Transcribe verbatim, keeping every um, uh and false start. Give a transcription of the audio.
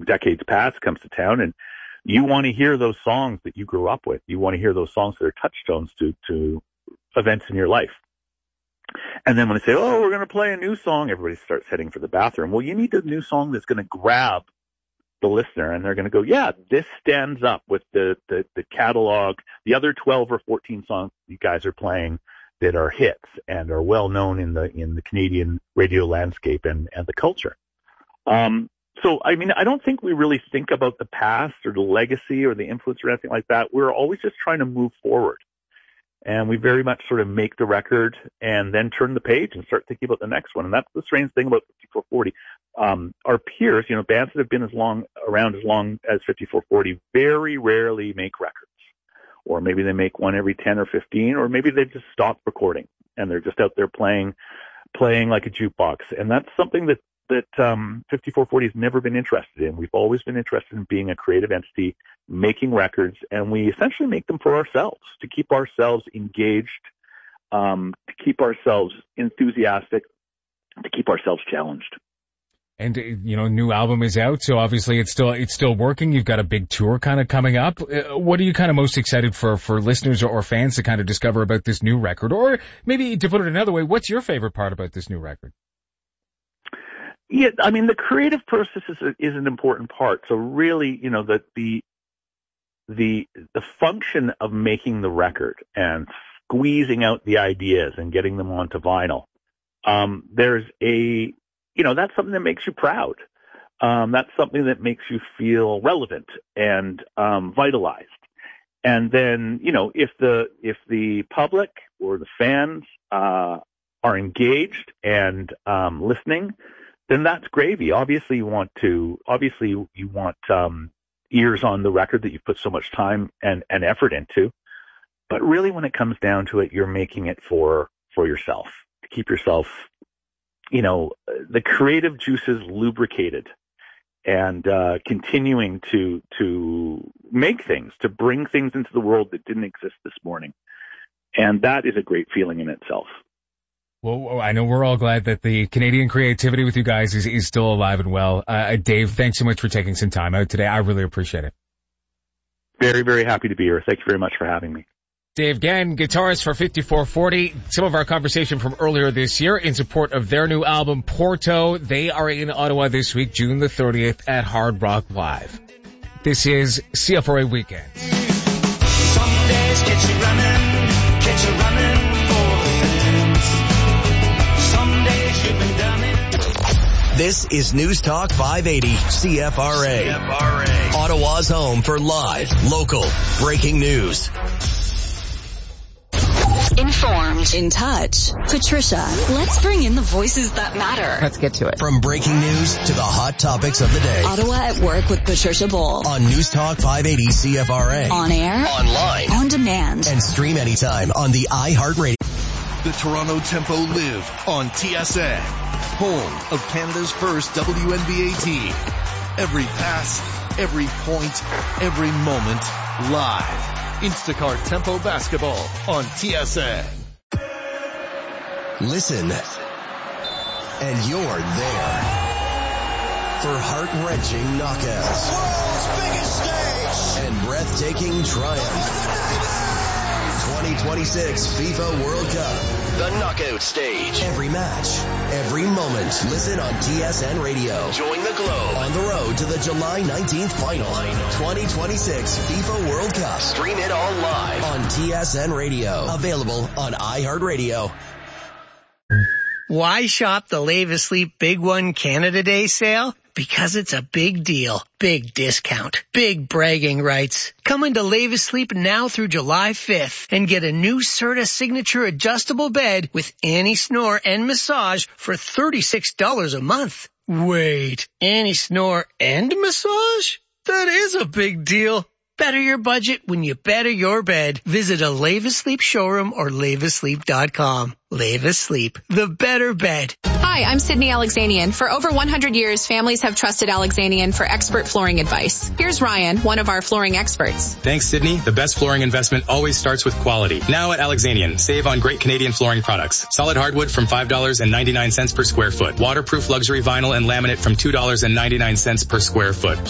decades past comes to town, and you want to hear those songs that you grew up with. You want to hear those songs that are touchstones to, to events in your life. And then when they say, oh, we're going to play a new song, everybody starts heading for the bathroom. Well, you need a new song that's going to grab the listener, and they're going to go, yeah, this stands up with the, the, the catalog, the other twelve or fourteen songs you guys are playing that are hits and are well known in the, in the Canadian radio landscape and, and the culture. Um, so, I mean, I don't think we really think about the past or the legacy or the influence or anything like that. We're always just trying to move forward. And we very much sort of make the record and then turn the page and start thinking about the next one. And that's the strange thing about fifty-four forty. Um, our peers, you know, bands that have been as long around as long as fifty-four forty very rarely make records. Or maybe they make one every ten or fifteen, or maybe they just stop recording and they're just out there playing, playing like a jukebox. And that's something that, that, um, fifty-four forty has never been interested in. We've always been interested in being a creative entity, making records, and we essentially make them for ourselves, to keep ourselves engaged, um, to keep ourselves enthusiastic, to keep ourselves challenged. And, you know, new album is out, so obviously it's still, it's still working. You've got a big tour kind of coming up. Uh, what are you kind of most excited for, for listeners or, or fans to kind of discover about this new record? Or maybe to put it another way, what's your favorite part about this new record? Yeah, I mean, the creative process is, a, is an important part. So really, you know, the, the, the, the function of making the record and squeezing out the ideas and getting them onto vinyl, um, there's a, you know, that's something that makes you proud. Um, that's something that makes you feel relevant and, um, vitalized. And then, you know, if the, if the public or the fans, uh, are engaged and, um, listening, then that's gravy. Obviously you want to, obviously you want, um, ears on the record that you put so much time and, and effort into. But really when it comes down to it, you're making it for, for yourself, to keep yourself, you know, the creative juices lubricated and, uh, continuing to, to make things, to bring things into the world that didn't exist this morning. And that is a great feeling in itself. Well, I know we're all glad that the Canadian creativity with you guys is, is still alive and well. Uh, Dave, thanks so much for taking some time out today. I really appreciate it. Very, very happy to be here. Thank you very much for having me. Dave Gann, guitarist for fifty-four forty. Some of our conversation from earlier this year in support of their new album, Porto. They are in Ottawa this week, June the thirtieth at Hard Rock Live. This is C F R A Weekend. Some days get you running, get you running. This is News Talk five eighty C F R A. C F R A. Ottawa's home for live, local, breaking news. Informed, in touch. Patricia, let's bring in the voices that matter. Let's get to it. From breaking news to the hot topics of the day. Ottawa at Work with Patricia Bowl. On News Talk five eighty C F R A. On air. Online. On demand. And stream anytime on the iHeartRadio. The Toronto Tempo live on T S N, home of Canada's first W N B A team. Every pass, every point, every moment, live. Instacart Tempo Basketball on T S N. Listen, and you're there for heart-wrenching knockouts. World's biggest stage. And breathtaking triumph. twenty twenty-six FIFA World Cup. The knockout stage. Every match, every moment. Listen on T S N Radio. Join the Globe on the road to the July nineteenth final. twenty twenty-six FIFA World Cup. Stream it all live on T S N Radio. Available on iHeartRadio. Why shop the Lave Asleep Big One Canada Day sale? Because it's a big deal, big discount, big bragging rights. Come into Lave Asleep now through July fifth and get a new Serta Signature adjustable bed with anti-snore and massage for thirty-six dollars a month. Wait, anti-snore and massage? That is a big deal. Better your budget when you better your bed. Visit a Lave Asleep showroom or lave asleep dot com. Lave Asleep, the better bed. Hi, I'm Sydney Alexanian. For over one hundred years, families have trusted Alexanian for expert flooring advice. Here's Ryan, one of our flooring experts. Thanks, Sydney. The best flooring investment always starts with quality. Now at Alexanian, save on great Canadian flooring products. Solid hardwood from five dollars and ninety-nine cents per square foot. Waterproof luxury vinyl and laminate from two dollars and ninety-nine cents per square foot.